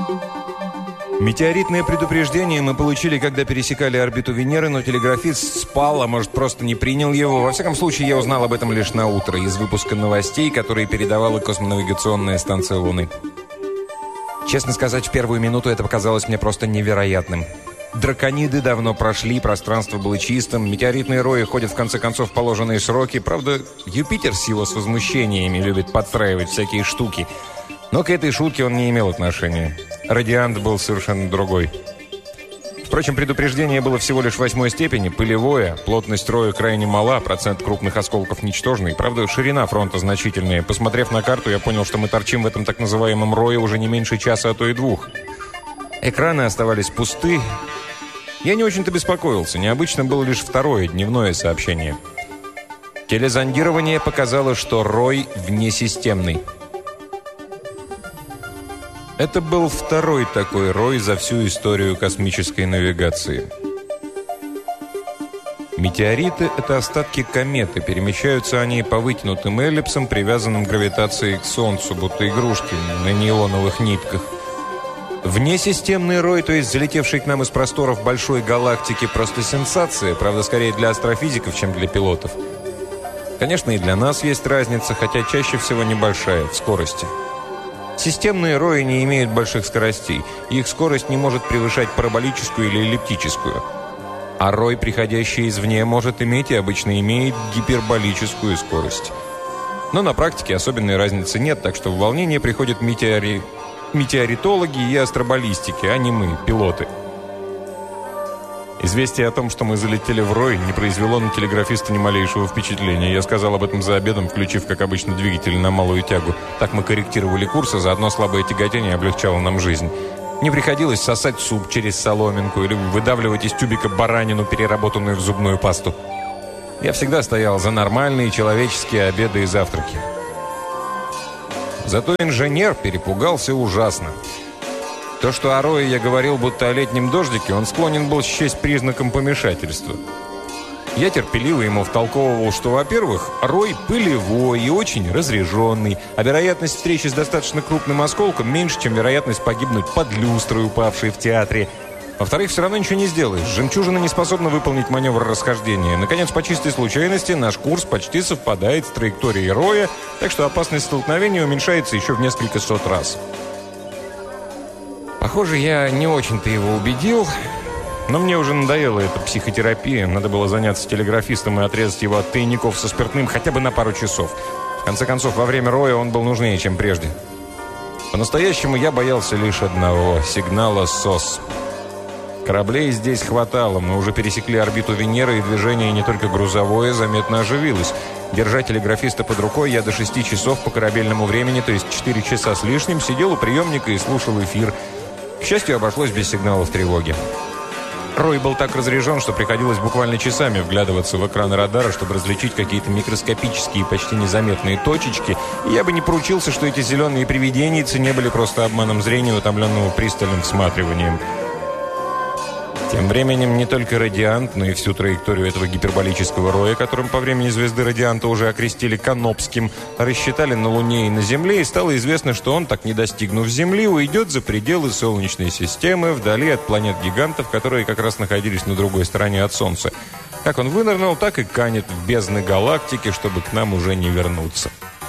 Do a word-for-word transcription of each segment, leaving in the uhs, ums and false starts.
Метеоритное предупреждение мы получили, когда пересекали орбиту Венеры, но телеграфист спал, а может, просто не принял его. Во всяком случае, я узнал об этом лишь на утро из выпуска новостей, которые передавала космонавигационная станция Луны. Честно сказать, в первую минуту это показалось мне просто невероятным. Дракониды давно прошли, пространство было чистым, метеоритные рои ходят в конце концов в положенные сроки. Правда, Юпитер с его с возмущениями любит подстраивать всякие штуки. Но к этой шутке он не имел отношения. Радиант был совершенно другой. Впрочем, предупреждение было всего лишь восьмой степени, пылевое, плотность роя крайне мала, процент крупных осколков ничтожный. Правда, ширина фронта значительная. Посмотрев на карту, я понял, что мы торчим в этом так называемом рое уже не меньше часа, а то и двух. Экраны оставались пусты. Я не очень-то беспокоился. Необычно было лишь второе, дневное сообщение. Телезондирование показало, что рой внесистемный. Это был второй такой рой за всю историю космической навигации. Метеориты – это остатки кометы. Перемещаются они по вытянутым эллипсам, привязанным гравитацией к Солнцу, будто игрушки на нейлоновых нитках. Внесистемный рой, то есть залетевший к нам из просторов большой галактики, просто сенсация, правда, скорее для астрофизиков, чем для пилотов. Конечно, и для нас есть разница, хотя чаще всего небольшая, в скорости. Системные рои не имеют больших скоростей, их скорость не может превышать параболическую или эллиптическую. А рой, приходящий извне, может иметь и обычно имеет гиперболическую скорость. Но на практике особенной разницы нет, так что в волнение приходят метеори... метеоритологи и астробаллистики, а не мы, пилоты. Известие о том, что мы залетели в рой, не произвело на телеграфиста ни малейшего впечатления. Я сказал об этом за обедом, включив, как обычно, двигатель на малую тягу. Так мы корректировали курс, а заодно слабое тяготение облегчало нам жизнь. Не приходилось сосать суп через соломинку или выдавливать из тюбика баранину, переработанную в зубную пасту. Я всегда стоял за нормальные человеческие обеды и завтраки. Зато инженер перепугался ужасно. То, что о рое я говорил, будто о летнем дождике, он склонен был счесть признаком помешательства. Я терпеливо ему втолковывал, что, во-первых, рой пылевой и очень разряженный, а вероятность встречи с достаточно крупным осколком меньше, чем вероятность погибнуть под люстрой, упавшей в театре. Во-вторых, все равно ничего не сделаешь. Жемчужина не способна выполнить маневр расхождения. Наконец, по чистой случайности, наш курс почти совпадает с траекторией роя, так что опасность столкновения уменьшается еще в несколько сот раз. Похоже, я не очень-то его убедил, но мне уже надоела эта психотерапия. Надо было заняться телеграфистом и отрезать его от тайников со спиртным хотя бы на пару часов. В конце концов, во время роя он был нужнее, чем прежде. По-настоящему я боялся лишь одного – сигнала СОС. Кораблей здесь хватало. Мы уже пересекли орбиту Венеры, и движение не только грузовое заметно оживилось. Держа телеграфиста под рукой, я до шести часов по корабельному времени, то есть четыре часа с лишним, сидел у приемника и слушал эфир. К счастью, обошлось без сигналов тревоги. Рой был так разряжен, что приходилось буквально часами вглядываться в экраны радара, чтобы различить какие-то микроскопические, почти незаметные точечки, и я бы не поручился, что эти зеленые привиденийцы не были просто обманом зрения, утомленного пристальным всматриванием. Тем временем не только радиант, но и всю траекторию этого гиперболического роя, которым по времени звезды радианта уже окрестили Канопским, рассчитали на Луне и на Земле, и стало известно, что он, так не достигнув Земли, уйдет за пределы Солнечной системы, вдали от планет-гигантов, которые как раз находились на другой стороне от Солнца. Как он вынырнул, так и канет в бездны галактики, чтобы к нам уже не вернуться.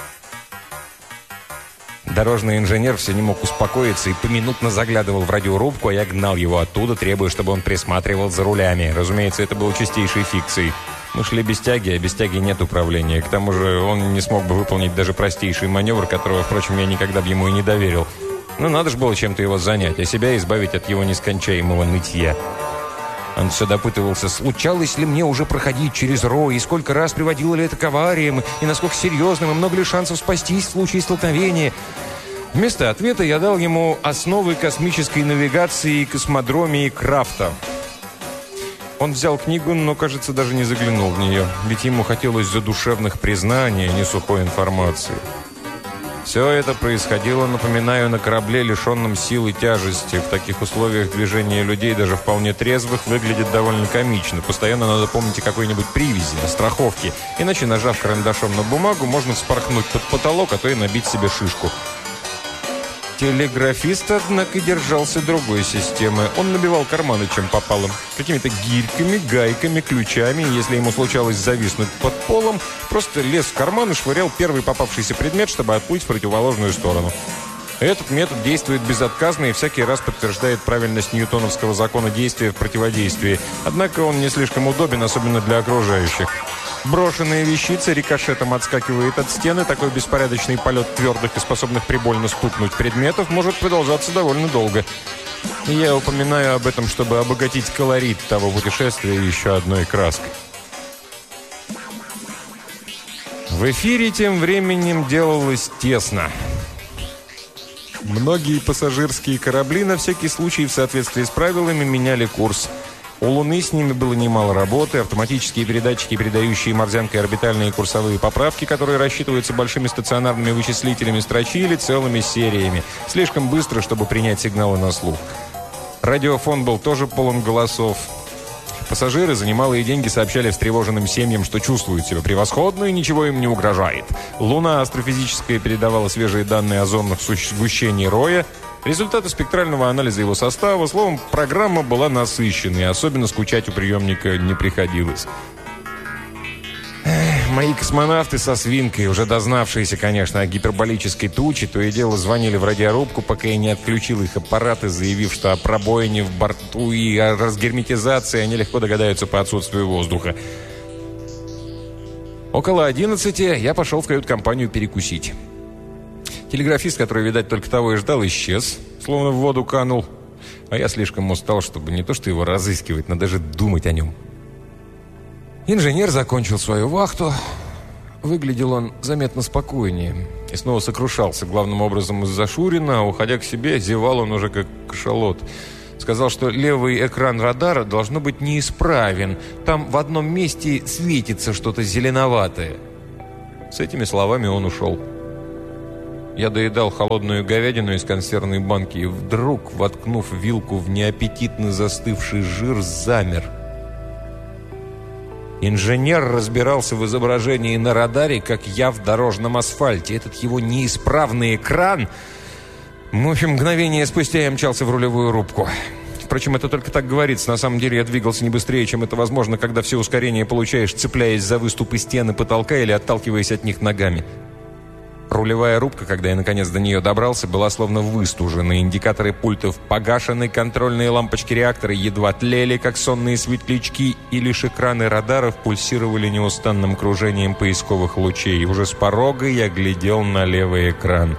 Дорожный инженер все не мог успокоиться и поминутно заглядывал в радиорубку, а я гнал его оттуда, требуя, чтобы он присматривал за рулями. Разумеется, это было чистейшей фикцией. Мы шли без тяги, а без тяги нет управления. К тому же он не смог бы выполнить даже простейший маневр, которого, впрочем, я никогда бы ему и не доверил. Но надо же было чем-то его занять, а себя избавить от его нескончаемого нытья. Он все допытывался, случалось ли мне уже проходить через рой, и сколько раз приводило ли это к авариям, и насколько серьезным, и много ли шансов спастись в случае столкновения. Вместо ответа я дал ему основы космической навигации и космодромии Крафта. Он взял книгу, но, кажется, даже не заглянул в нее, ведь ему хотелось задушевных признаний, а не сухой информации. Все это происходило, напоминаю, на корабле, лишенном силы тяжести. В таких условиях движения людей, даже вполне трезвых, выглядит довольно комично. Постоянно надо помнить о какой-нибудь привязи, о страховке. Иначе, нажав карандашом на бумагу, можно вспорхнуть под потолок, а то и набить себе шишку. Телеграфист, однако, держался другой системы. Он набивал карманы, чем попало. Какими-то гирьками, гайками, ключами. Если ему случалось зависнуть под полом, просто лез в карман и швырял первый попавшийся предмет, чтобы отплыть в противоположную сторону. Этот метод действует безотказно и всякий раз подтверждает правильность ньютоновского закона действия в противодействии. Однако он не слишком удобен, особенно для окружающих. Брошенная вещица рикошетом отскакивает от стены. Такой беспорядочный полет твердых и способных прибольно стукнуть предметов может продолжаться довольно долго. И я упоминаю об этом, чтобы обогатить колорит того путешествия еще одной краской. В эфире тем временем делалось тесно. Многие пассажирские корабли на всякий случай в соответствии с правилами меняли курс. У Луны с ними было немало работы, автоматические передатчики, передающие морзянкой орбитальные курсовые поправки, которые рассчитываются большими стационарными вычислителями, строчили целыми сериями, слишком быстро, чтобы принять сигналы на слух. Радиофон был тоже полон голосов. Пассажиры за немалые деньги сообщали встревоженным семьям, что чувствуют себя превосходно и ничего им не угрожает. Луна астрофизическая передавала свежие данные о зонах сгущения Роя, результаты спектрального анализа его состава. Словом, программа была насыщенной, и особенно скучать у приемника не приходилось. Эх, мои космонавты со свинкой, уже дознавшиеся, конечно, о гиперболической туче, то и дело звонили в радиорубку, пока я не отключил их аппараты, заявив, что о пробоине в борту и о разгерметизации они легко догадаются по отсутствию воздуха. Около одиннадцати я пошел в кают-компанию перекусить. Телеграфист, который, видать, только того и ждал, исчез, словно в воду канул. А я слишком устал, чтобы не то что его разыскивать, но даже думать о нем. Инженер закончил свою вахту. Выглядел он заметно спокойнее. И снова сокрушался, главным образом из-за Шурина, а уходя к себе, зевал он уже как кашалот. Сказал, что левый экран радара должно быть неисправен. Там в одном месте светится что-то зеленоватое. С этими словами он ушел. Я доедал холодную говядину из консервной банки и вдруг, воткнув вилку в неаппетитно застывший жир, замер. Инженер разбирался в изображении на радаре, как я в дорожном асфальте. Этот его неисправный экран... В общем, мгновение спустя я мчался в рулевую рубку. Впрочем, это только так говорится. На самом деле я двигался не быстрее, чем это возможно, когда все ускорение получаешь, цепляясь за выступы стены потолка или отталкиваясь от них ногами. Рулевая рубка, когда я наконец до нее добрался, была словно выстужена. Индикаторы пультов погашены, контрольные лампочки реактора едва тлели, как сонные светлячки, и лишь экраны радаров пульсировали неустанным кружением поисковых лучей. И уже с порога я глядел на левый экран.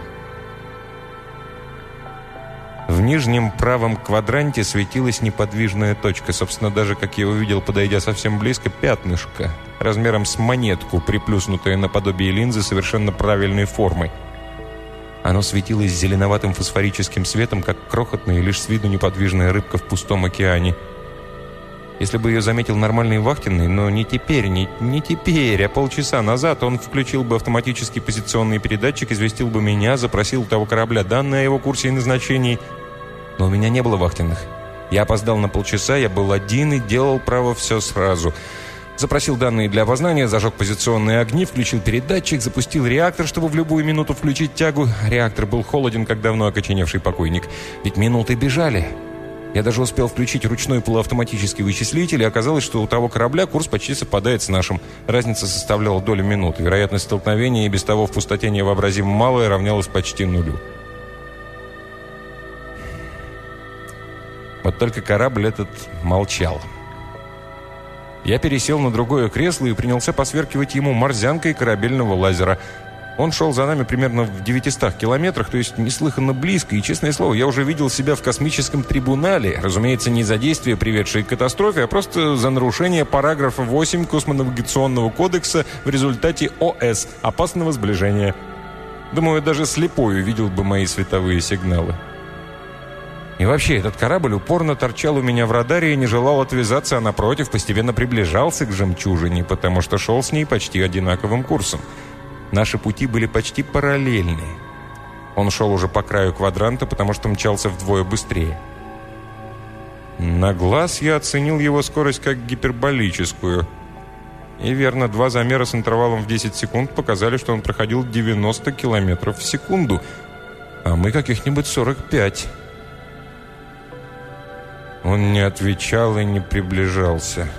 В нижнем правом квадранте светилась неподвижная точка. Собственно, даже, как я увидел, подойдя совсем близко, пятнышко, размером с монетку, приплюснутое наподобие линзы совершенно правильной формы. Оно светилось зеленоватым фосфорическим светом, как крохотная и лишь с виду неподвижная рыбка в пустом океане. Если бы ее заметил нормальный вахтенный, но не теперь, не, не теперь, а полчаса назад, он включил бы автоматический позиционный передатчик, известил бы меня, запросил у того корабля данные о его курсе и назначении. Но у меня не было вахтенных. Я опоздал на полчаса, я был один и делал, право, все сразу. Запросил данные для опознания, зажег позиционные огни, включил передатчик, запустил реактор, чтобы в любую минуту включить тягу. Реактор был холоден, как давно окоченевший покойник. Ведь минуты бежали. Я даже успел включить ручной полуавтоматический вычислитель, и оказалось, что у того корабля курс почти совпадает с нашим. Разница составляла долю минуты. Вероятность столкновения и без того в пустоте невообразимо малая равнялась почти нулю. Вот только корабль этот молчал. Я пересел на другое кресло и принялся посверкивать ему морзянкой корабельного лазера. Он шел за нами примерно в девятистах километрах, то есть неслыханно близко, и, честное слово, я уже видел себя в космическом трибунале. Разумеется, не за действия, приведшие к катастрофе, а просто за нарушение параграфа восемь Космонавигационного кодекса в результате ОС – опасного сближения. Думаю, даже слепой увидел бы мои световые сигналы. И вообще, этот корабль упорно торчал у меня в радаре и не желал отвязаться, а напротив, постепенно приближался к жемчужине, потому что шел с ней почти одинаковым курсом. Наши пути были почти параллельны. Он шел уже по краю квадранта, потому что мчался вдвое быстрее. На глаз я оценил его скорость как гиперболическую. И верно, два замера с интервалом в десять секунд показали, что он проходил девяносто километров в секунду. а мы каких-нибудь сорок пять. Он не отвечал и не приближался.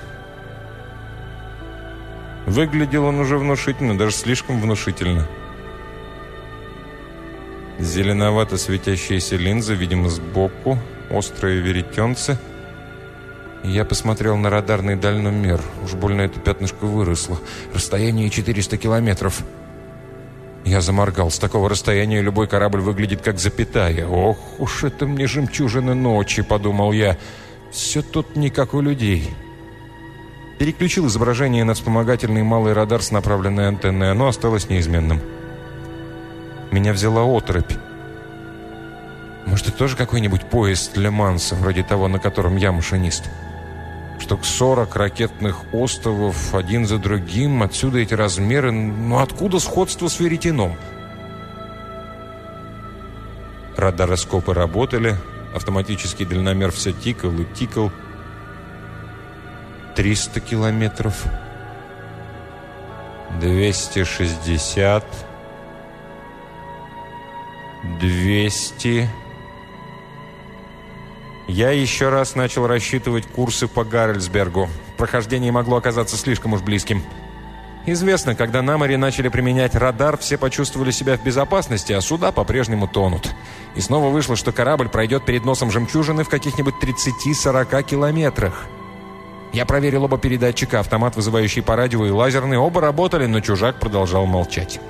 Выглядел он уже внушительно, даже слишком внушительно. Зеленовато светящаяся линза, видимо, сбоку, острое веретенце. Я посмотрел на радарный дальномер. Уж больно это пятнышко выросло. Расстояние четыреста километров. Я заморгал. С такого расстояния любой корабль выглядит как запятая. «Ох уж это мне жемчужины ночи», — подумал я. «Все тут не как у людей». Переключил изображение на вспомогательный малый радар с направленной антенной. Оно осталось неизменным. Меня взяла оторопь. Может, это тоже какой-нибудь поезд для Манса, вроде того, на котором я машинист? Штук сорок ракетных островов, один за другим, отсюда эти размеры. Но откуда сходство с веретеном? Радароскопы работали, автоматический дальномер все тикал и тикал. триста километров. двести шестьдесят. двести. Я еще раз начал рассчитывать курсы по Гарольсбергу. Прохождение могло оказаться слишком уж близким. Известно, когда на море начали применять радар, все почувствовали себя в безопасности, а суда по-прежнему тонут. И снова вышло, что корабль пройдет перед носом жемчужины в каких-нибудь тридцати-сорока километрах. Я проверил оба передатчика, автомат, вызывающий по радио, и лазерный. Оба работали, но чужак продолжал молчать.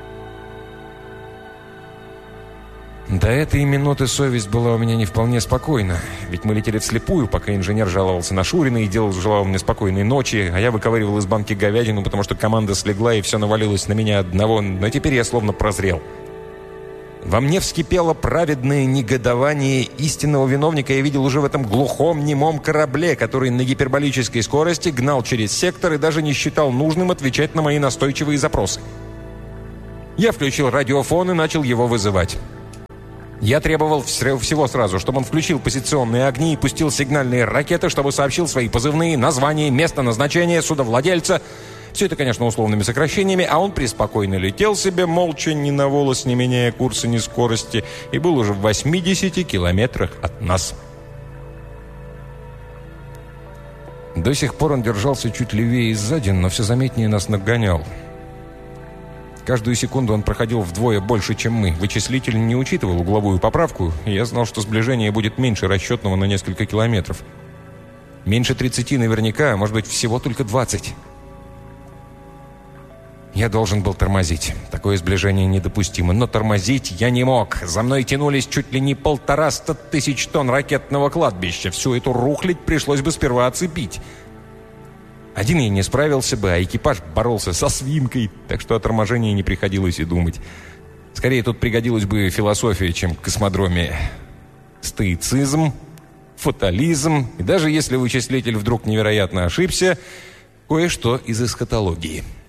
До этой минуты совесть была у меня не вполне спокойна. Ведь мы летели вслепую, пока инженер жаловался на Шурина и делал, желал мне спокойной ночи, а я выковыривал из банки говядину, потому что команда слегла и все навалилось на меня одного. Но теперь я словно прозрел. Во мне вскипело праведное негодование. Истинного виновника я видел уже в этом глухом, немом корабле, который на гиперболической скорости гнал через сектор и даже не считал нужным отвечать на мои настойчивые запросы. Я включил радиофон и начал его вызывать. Я требовал всего сразу, чтобы он включил позиционные огни и пустил сигнальные ракеты, чтобы сообщил свои позывные, название, место назначения, судовладельца. Все это, конечно, условными сокращениями, а он преспокойно летел себе, молча, ни на волос, не меняя курса, ни скорости, и был уже в восьмидесяти километрах от нас. До сих пор он держался чуть левее и сзади, но все заметнее нас нагонял. Каждую секунду он проходил вдвое больше, чем мы. Вычислитель не учитывал угловую поправку, и я знал, что сближение будет меньше расчетного на несколько километров. Меньше тридцати наверняка, а может быть всего только двадцать. Я должен был тормозить. Такое сближение недопустимо. Но тормозить я не мог. За мной тянулись чуть ли не полтораста тысяч тонн ракетного кладбища. Всю эту рухлядь пришлось бы сперва оцепить. Один я не справился бы, а экипаж боролся со свинкой, так что о торможении не приходилось и думать. Скорее, тут пригодилась бы философия, чем космодромия. Стоицизм, фатализм, и даже если вычислитель вдруг невероятно ошибся, кое-что из эсхатологии.